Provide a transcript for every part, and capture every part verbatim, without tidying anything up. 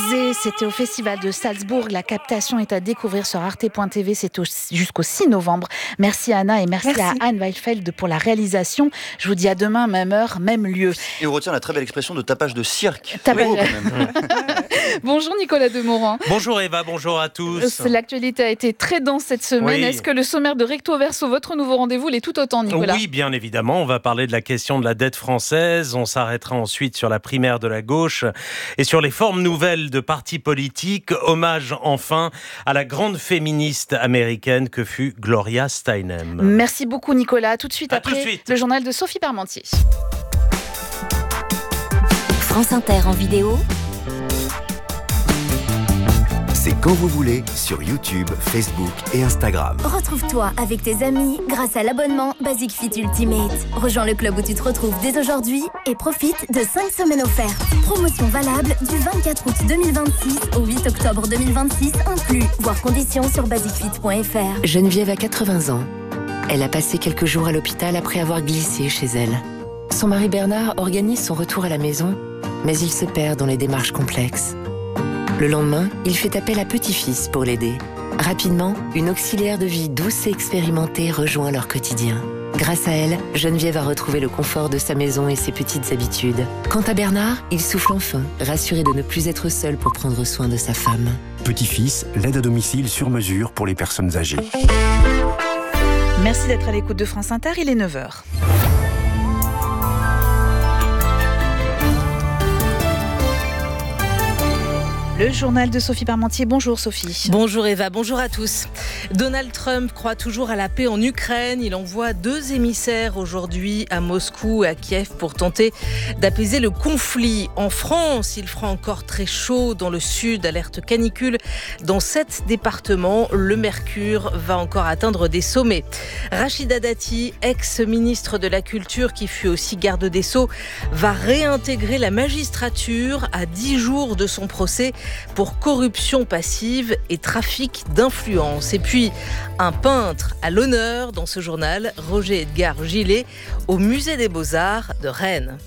Rosé, c'était au Festival de Salzbourg. La captation est à découvrir sur arte point t v. C'est au, jusqu'au six novembre. Merci Anna et merci, merci à Anne Weilfeld pour la réalisation. Je vous dis à demain, même heure, même lieu. Et on retient la très belle expression de tapage de cirque. Tapage. Oh, quand même. Bonjour Nicolas Demorand. Bonjour Eva, bonjour à tous. L'actualité a été très dense cette semaine. Oui. Est-ce que le sommaire de Recto Verso, votre nouveau rendez-vous, l'est tout autant, Nicolas ? Oui, bien évidemment. On va parler de la question de la dette française. On s'arrêtera ensuite sur la primaire de la gauche et sur les formes nouvelles de partis politiques. Hommage enfin à la grande féministe américaine que fut Gloria Steinem. Merci beaucoup Nicolas. Tout de suite à après tout de suite. Le journal de Sophie Parmentier. France Inter en vidéo. C'est quand vous voulez sur YouTube, Facebook et Instagram. Retrouve-toi avec tes amis grâce à l'abonnement Basic Fit Ultimate. Rejoins le club où tu te retrouves dès aujourd'hui et profite de cinq semaines offertes. Promotion valable du vingt-quatre août deux mille vingt-six au huit octobre deux mille vingt-six inclus. Voir conditions sur basic fit point f r. Geneviève a quatre-vingts ans. Elle a passé quelques jours à l'hôpital après avoir glissé chez elle. Son mari Bernard organise son retour à la maison, mais il se perd dans les démarches complexes. Le lendemain, il fait appel à petit-fils pour l'aider. Rapidement, une auxiliaire de vie douce et expérimentée rejoint leur quotidien. Grâce à elle, Geneviève a retrouvé le confort de sa maison et ses petites habitudes. Quant à Bernard, il souffle enfin, rassuré de ne plus être seul pour prendre soin de sa femme. Petit-fils, l'aide à domicile sur mesure pour les personnes âgées. Merci d'être à l'écoute de France Inter, il est neuf heures. Le journal de Sophie Parmentier. Bonjour Sophie. Bonjour Eva, bonjour à tous. Donald Trump croit toujours à la paix en Ukraine. Il envoie deux émissaires aujourd'hui à Moscou et à Kiev pour tenter d'apaiser le conflit. En France, il fera encore très chaud dans le sud, alerte canicule. Dans sept départements, le mercure va encore atteindre des sommets. Rachida Dati, ex-ministre de la Culture qui fut aussi garde des Sceaux, va réintégrer la magistrature à dix jours de son procès pour corruption passive et trafic d'influence. Et puis, un peintre à l'honneur dans ce journal, Roger Edgar Gillet, au Musée des Beaux-Arts de Rennes.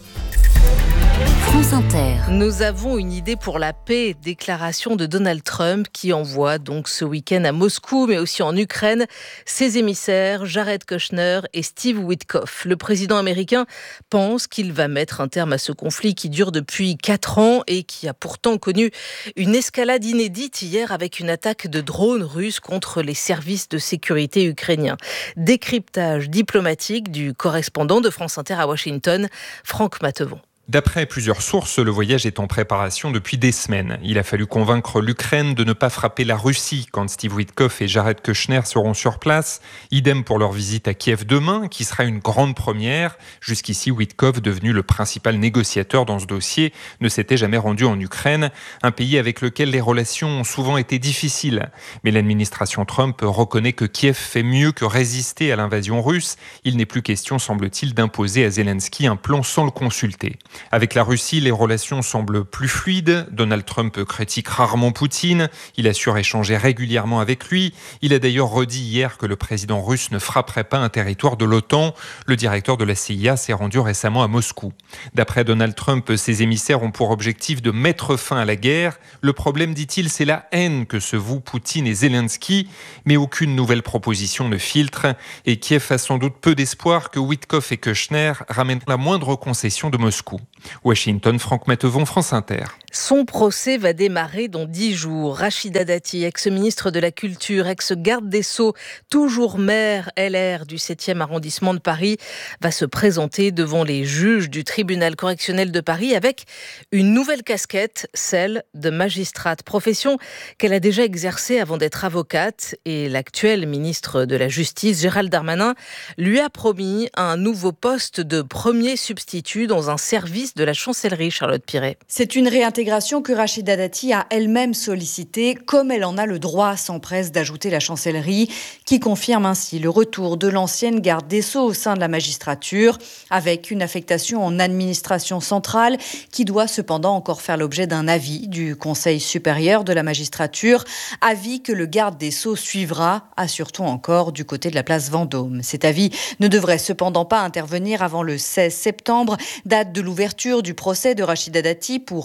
France Inter. Nous avons une idée pour la paix, déclaration de Donald Trump qui envoie donc ce week-end à Moscou, mais aussi en Ukraine, ses émissaires Jared Kushner et Steve Witkoff. Le président américain pense qu'il va mettre un terme à ce conflit qui dure depuis quatre ans et qui a pourtant connu une escalade inédite hier avec une attaque de drones russes contre les services de sécurité ukrainiens. Décryptage diplomatique du correspondant de France Inter à Washington, Franck Matevon. D'après plusieurs sources, le voyage est en préparation depuis des semaines. Il a fallu convaincre l'Ukraine de ne pas frapper la Russie quand Steve Witkoff et Jared Kushner seront sur place. Idem pour leur visite à Kiev demain, qui sera une grande première. Jusqu'ici, Witkoff, devenu le principal négociateur dans ce dossier, ne s'était jamais rendu en Ukraine, un pays avec lequel les relations ont souvent été difficiles. Mais l'administration Trump reconnaît que Kiev fait mieux que résister à l'invasion russe. Il n'est plus question, semble-t-il, d'imposer à Zelensky un plan sans le consulter. Avec la Russie, les relations semblent plus fluides. Donald Trump critique rarement Poutine. Il assure échanger régulièrement avec lui. Il a d'ailleurs redit hier que le président russe ne frapperait pas un territoire de l'OTAN. Le directeur de la C I A s'est rendu récemment à Moscou. D'après Donald Trump, ses émissaires ont pour objectif de mettre fin à la guerre. Le problème, dit-il, c'est la haine que se vouent Poutine et Zelensky. Mais aucune nouvelle proposition ne filtre. Et Kiev a sans doute peu d'espoir que Witkoff et Kushner ramènent la moindre concession de Moscou. Washington, Franck Matevon, France Inter. Son procès va démarrer dans dix jours. Rachida Dati, ex-ministre de la Culture, ex-garde des Sceaux, toujours maire L R du septième arrondissement de Paris, va se présenter devant les juges du tribunal correctionnel de Paris avec une nouvelle casquette, celle de magistrate, profession qu'elle a déjà exercée avant d'être avocate. Et l'actuel ministre de la Justice, Gérald Darmanin, lui a promis un nouveau poste de premier substitut dans un service de la chancellerie, Charlotte Piret. C'est une réintégration que Rachida Dati a elle-même sollicitée, comme elle en a le droit, s'empresse d'ajouter la chancellerie, qui confirme ainsi le retour de l'ancienne garde des Sceaux au sein de la magistrature, avec une affectation en administration centrale, qui doit cependant encore faire l'objet d'un avis du Conseil supérieur de la magistrature, avis que le garde des Sceaux suivra, assure-t-on encore, du côté de la place Vendôme. Cet avis ne devrait cependant pas intervenir avant le seize septembre, date de l'ouverture du procès de Rachida Dati pour corruption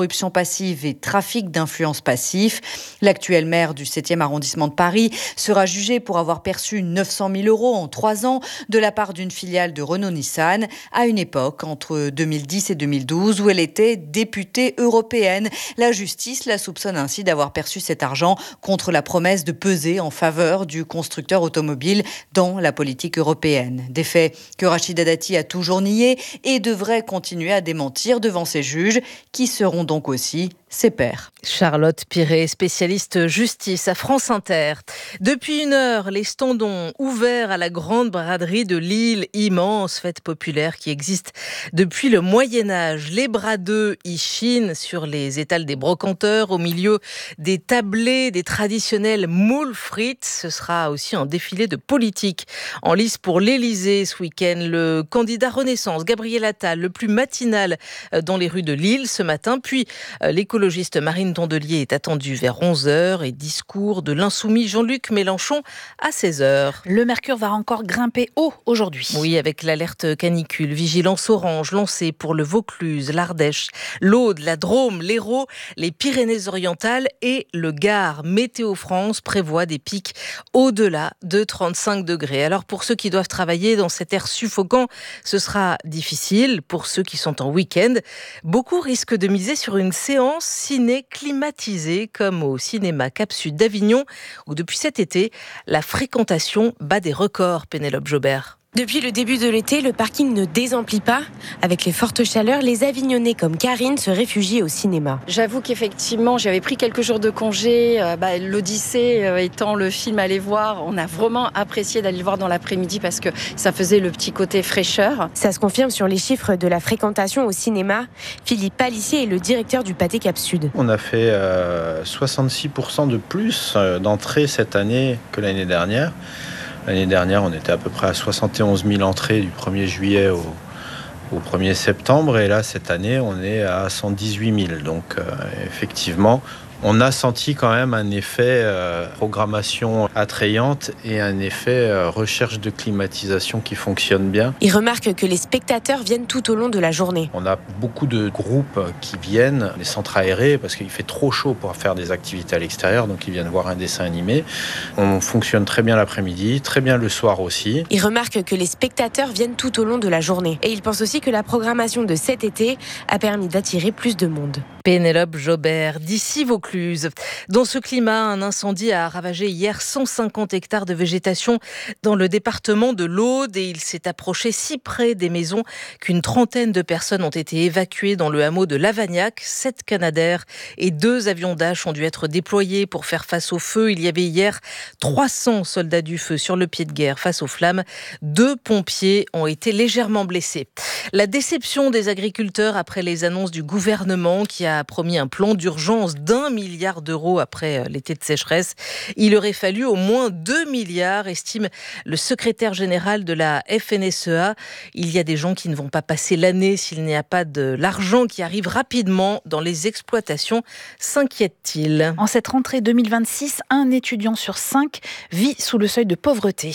corruption passive et trafic d'influence passif. L'actuel maire du septième arrondissement de Paris sera jugé pour avoir perçu neuf cent mille euros en trois ans de la part d'une filiale de Renault-Nissan à une époque entre deux mille dix et deux mille douze où elle était députée européenne. La justice la soupçonne ainsi d'avoir perçu cet argent contre la promesse de peser en faveur du constructeur automobile dans la politique européenne. Des faits que Rachida Dati a toujours niés et devrait continuer à démentir devant ses juges qui seront donc aussi ses pairs. Charlotte Piré, spécialiste justice à France Inter. Depuis une heure, les standons ouverts à la grande braderie de Lille, immense fête populaire qui existe depuis le Moyen-Âge. Les bradeux y chinent sur les étals des brocanteurs, au milieu des tablés, des traditionnels moules frites. Ce sera aussi un défilé de politique en lice pour l'Élysée ce week-end. Le candidat Renaissance, Gabriel Attal, le plus matinal dans les rues de Lille ce matin, puis l'écologie L'écologiste Marine Tondelier est attendue vers onze heures et discours de l'insoumis Jean-Luc Mélenchon à seize heures. Le mercure va encore grimper haut aujourd'hui. Oui, avec l'alerte canicule, vigilance orange lancée pour le Vaucluse, l'Ardèche, l'Aude, la Drôme, l'Hérault, les Pyrénées-Orientales et le Gard. Météo France prévoit des pics au-delà de trente-cinq degrés. Alors pour ceux qui doivent travailler dans cet air suffocant, ce sera difficile. Pour ceux qui sont en week-end, beaucoup risquent de miser sur une séance ciné climatisé comme au cinéma Cap Sud d'Avignon où depuis cet été, la fréquentation bat des records, Pénélope Jobert. Depuis le début de l'été, le parking ne désemplit pas. Avec les fortes chaleurs, les Avignonnais comme Karine se réfugient au cinéma. J'avoue qu'effectivement, j'avais pris quelques jours de congé. Euh, bah, L'Odyssée euh, étant le film à aller voir, on a vraiment apprécié d'aller le voir dans l'après-midi parce que ça faisait le petit côté fraîcheur. Ça se confirme sur les chiffres de la fréquentation au cinéma. Philippe Palissier est le directeur du Pathé Cap Sud. On a fait euh, soixante-six pour cent de plus d'entrées cette année que l'année dernière. L'année dernière, on était à peu près à soixante et onze mille entrées du premier juillet au, au premier septembre. Et là, cette année, on est à cent dix-huit mille. Donc, euh, effectivement, on a senti quand même un effet euh, programmation attrayante et un effet euh, recherche de climatisation qui fonctionne bien. Il remarque que les spectateurs viennent tout au long de la journée. On a beaucoup de groupes qui viennent, des centres aérés, parce qu'il fait trop chaud pour faire des activités à l'extérieur, donc ils viennent voir un dessin animé. On fonctionne très bien l'après-midi, très bien le soir aussi. Il remarque que les spectateurs viennent tout au long de la journée. Et il pense aussi que la programmation de cet été a permis d'attirer plus de monde. Pénélope Jobert, d'ici Vaucluse. Dans ce climat, un incendie a ravagé hier cent cinquante hectares de végétation dans le département de l'Aude et il s'est approché si près des maisons qu'une trentaine de personnes ont été évacuées dans le hameau de Lavagnac. Sept Canadair et deux avions Dash ont dû être déployés pour faire face au feu. Il y avait hier trois cents soldats du feu sur le pied de guerre face aux flammes. Deux pompiers ont été légèrement blessés. La déception des agriculteurs après les annonces du gouvernement qui a promis un plan d'urgence d'un milliard d'euros après l'été de sécheresse. Il aurait fallu au moins deux milliards, estime le secrétaire général de la F N S E A. Il y a des gens qui ne vont pas passer l'année s'il n'y a pas de l'argent qui arrive rapidement dans les exploitations, s'inquiète-t-il. En cette rentrée deux mille vingt-six, un étudiant sur cinq vit sous le seuil de pauvreté.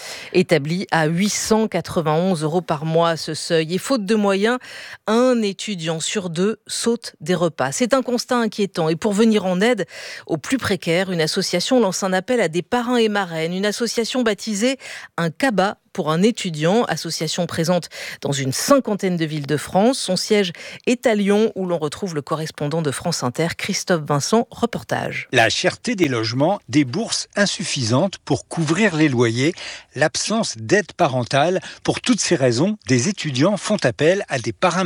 Établi à huit cent quatre-vingt-onze euros par mois, ce seuil. Et faute de moyens, un étudiant sur deux saute des repas. C'est un constat inquiétant. Et pour venir en aide aux plus précaires, une association lance un appel à des parrains et marraines. Une association baptisée Un Cabas pour un étudiant, association présente dans une cinquantaine de villes de France. Son siège est à Lyon où l'on retrouve le correspondant de France Inter, Christophe Vincent, reportage. La cherté des logements, des bourses insuffisantes pour couvrir les loyers, l'absence d'aide parentale. Pour toutes ces raisons, des étudiants font appel à des parrains